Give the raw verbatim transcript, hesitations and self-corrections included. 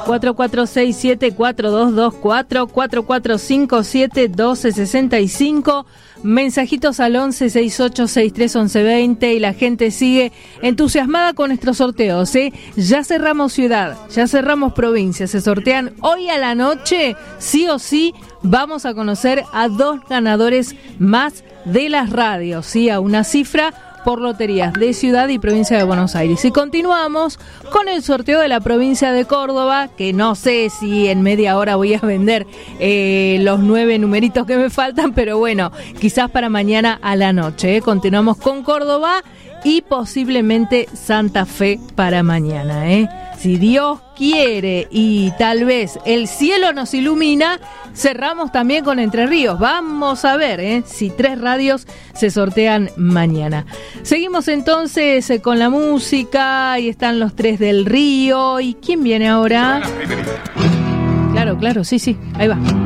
cuatro cuatro seis siete, cuatro dos dos cuatro, cuatro cuatro cinco siete, uno dos seis cinco. Mensajitos al once sesenta y ocho sesenta y tres once veinte y la gente sigue entusiasmada con nuestros sorteos, ¿eh? Ya cerramos ciudad, ya cerramos provincia, se sortean hoy a la noche, sí o sí, vamos a conocer a dos ganadores más de las radios, ¿sí? A una cifra por loterías de Ciudad y Provincia de Buenos Aires. Y continuamos con el sorteo de la provincia de Córdoba, que no sé si en media hora voy a vender eh, los nueve numeritos que me faltan, pero bueno, quizás para mañana a la noche. ¿eh? Continuamos con Córdoba y posiblemente Santa Fe para mañana, ¿eh? Si Dios quiere y tal vez el cielo nos ilumina, cerramos también con Entre Ríos. Vamos a ver ¿eh? si tres radios se sortean mañana. Seguimos entonces eh, con la música y están los tres del Río. ¿Y quién viene ahora? Claro, claro, sí, sí, ahí va.